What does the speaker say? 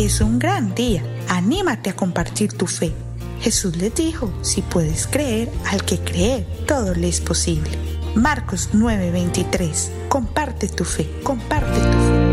Es un gran día. Anímate a compartir tu fe. Jesús les dijo, si puedes creer, al que cree, todo le es posible. Marcos 9:23. Comparte tu fe, comparte tu fe.